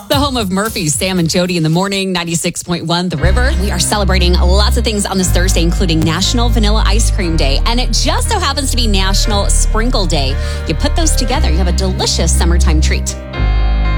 The home of Murphy's, Sam and Jody in the morning, 96.1 The River. We are celebrating lots of things on this Thursday, including National Vanilla Ice Cream Day. And it just so happens to be National Sprinkle Day. You put those together, you have a delicious summertime treat.